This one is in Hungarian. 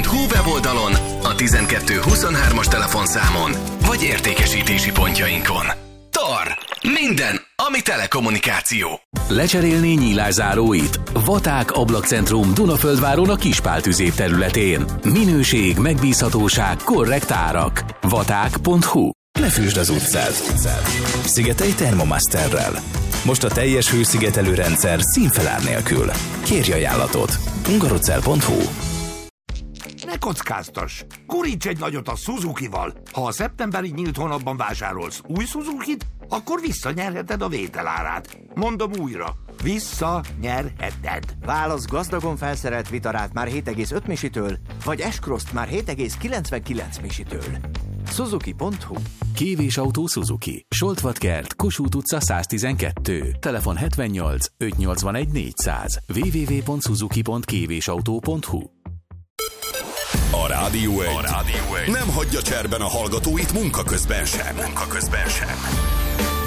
suzuki.hu weboldalon, a 1223-as telefonszámon, vagy értékesítési pontjainkon. TAR. Minden, ami telekommunikáció. Lecserélni nyílászáróit? Vaták Ablakcentrum Dunaföldváron a Kispál területén. Minőség, megbízhatóság, korrekt árak. Vaták.hu. Ne füsd az utcát. Szigetelj Thermomasterrel. Most a teljes hőszigetelő rendszer színfelár nélkül. Kérj ajánlatot. hungarocell.hu. Ne kockáztass! Guríts egy nagyot a Suzukival! Ha a szeptemberi nyílt hónapban vásárolsz új Suzukit, akkor visszanyerheted a vételárát. Mondom újra, visszanyerheted. Válasz gazdagon felszerelt Vitarát már 7,5 misitől, vagy S-Cross-t már 7,99 misitől. Suzuki.hu. Kévésautó Suzuki. Soltvatkert, Kossuth utca 112. Telefon 78 581 400. www.suzuki.kévésautó.hu. A Rádió 1 nem hagyja cserben a hallgatóit munka közben sem.